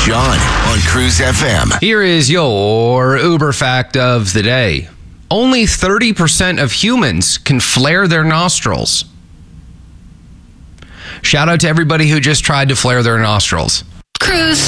John on Cruise FM. Here is your Uber fact of the day. Only 30% of humans can flare their nostrils. Shout out to everybody who just tried to flare their nostrils. Cruise.